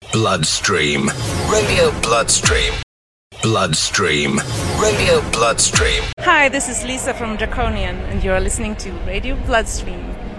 Bloodstream. Radio Bloodstream. Bloodstream. Radio Bloodstream. Hi, this is Lisa from Draconian, and you're listening to Radio Bloodstream.